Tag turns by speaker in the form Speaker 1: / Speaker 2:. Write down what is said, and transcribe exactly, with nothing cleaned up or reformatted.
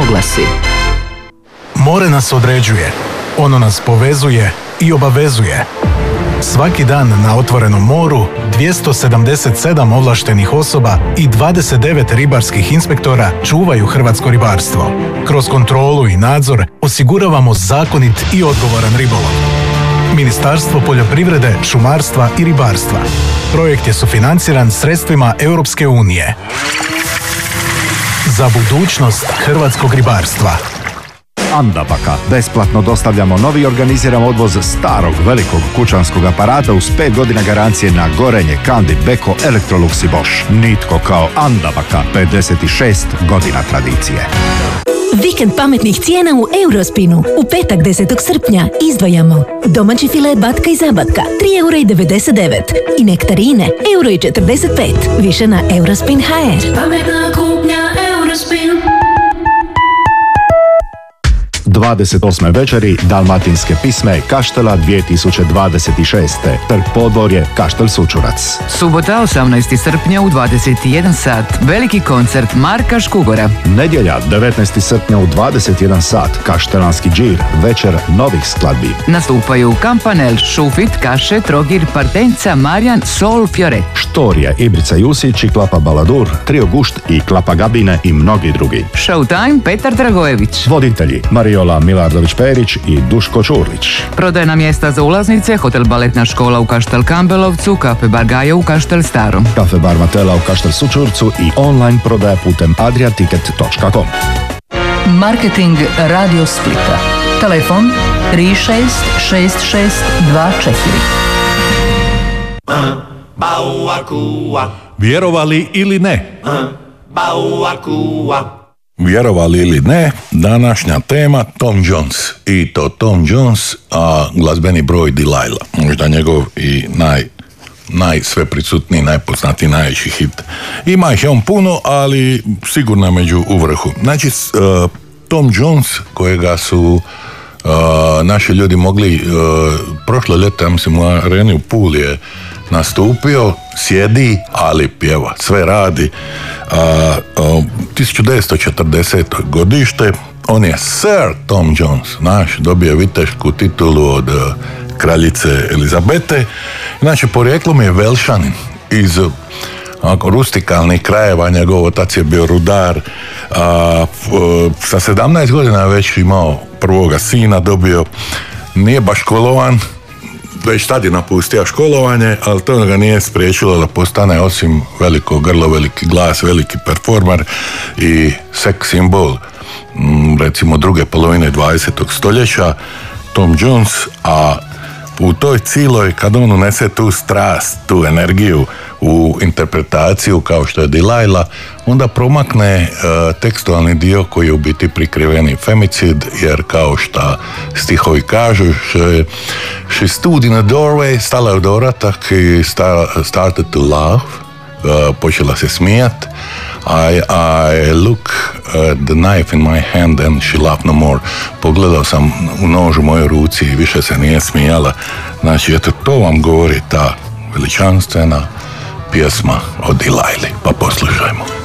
Speaker 1: oglasi.
Speaker 2: More nas određuje, ono nas povezuje i obavezuje. Svaki dan na otvorenom moru dvjesto sedamdeset sedam ovlaštenih osoba i dvadeset devet ribarskih inspektora čuvaju hrvatsko ribarstvo. Kroz kontrolu i nadzor osiguravamo zakonit i odgovoran ribolov. Ministarstvo poljoprivrede, šumarstva i ribarstva. Projekt je sufinanciran sredstvima Europske unije. Za budućnost hrvatskog ribarstva.
Speaker 3: Andabaka. Besplatno dostavljamo novi organiziran odvoz starog velikog kućanskog aparata uz pet godina garancije na gorenje, Kandi, Beko, Electrolux i Bosch. Nitko kao Andabaka. pedeset šest godina tradicije.
Speaker 4: Vikend pametnih cijena u Eurospinu. U petak desetog srpnja izdvajamo domaći file batka i zabatka tri eura i devedeset devet i nektarine euro i četrdeset pet. Više na Eurospin ha er.
Speaker 5: Pametna kupnja Eurospin.
Speaker 3: dvadeset osme večeri Dalmatinske pisme Kaštela dvije tisuće dvadeset šest. Trg Podvorje, Kaštel Sučurac.
Speaker 1: Subota osamnaesti srpnja u dvadeset jedan sat. Veliki koncert Marka Škugora.
Speaker 3: Nedjelja devetnaesti srpnja u dvadeset jedan sat. Kaštelanski džir, večer novih skladbi.
Speaker 1: Nastupaju Kampanel, Šufit, Kaše, Trogir, Partenca, Marjan, Sol, Fioret.
Speaker 3: Štorije, Ibrica Jusić i Klapa Baladur, Trio Gušt i Klapa Gabine i mnogi drugi.
Speaker 1: Showtime Petar Dragojević.
Speaker 3: Voditelji Mariola Milardović-Perić i Duško Čurlić.
Speaker 1: Prodajna mjesta za ulaznice, hotel Baletna škola u Kaštel Kambelovcu, kafe Bar Gaja u Kaštel Starom.
Speaker 3: Kafe Bar Matela u Kaštel Sučurcu i online prodaja putem adriaticket točka com.
Speaker 6: Marketing Radio Splita. Telefon tri šest šest šest dva četiri.
Speaker 7: Vjerovali ili ne? Vjerovali ili ne, današnja tema Tom Jones. I to Tom Jones, a glazbeni broj Delilah. Možda njegov i naj, naj sveprisutniji, najpoznatiji, najveći hit. Ima ih je on puno, ali sigurno među u vrhu. Znači, uh, Tom Jones, kojega su uh, naši ljudi mogli uh, prošle ljeta, ja mislim, u areni u Puli je nastupio, sjedi, ali pjeva, sve radi. A, a, tisuću devetsto četrdeseto godište, on je Sir Tom Jones, naš, dobio vitešku titulu od uh, kraljice Elizabete. Znači, porijeklom je Velšanin iz onako, rustikalnih krajeva, njegov otac je bio rudar. A, f, sa sedamnaest godina je već imao prvoga sina, dobio, nije baš školovan, već tad je napustio školovanje, ali to ga nije spriječilo da postane, osim veliko grlo, veliki glas, veliki performer i seks simbol, recimo druge polovine dvadesetog stoljeća, Tom Jones. A u toj ciloj, kad on unese tu strast, tu energiju u interpretaciju kao što je Delilah, onda promakne uh, tekstualni dio koji je u biti prikriveni femicid, jer kao što stihovi kažu, she stood in a doorway, stala je u doratak i started to laugh, uh, počela se smijat. I, I look at the knife in my hand and she laughed no more. Pogledao sam u nož u mojoj ruci i više se nije smijala. Znači, eto, to vam govori ta veličanstvena pjesma o Delili. Pa poslušajmo.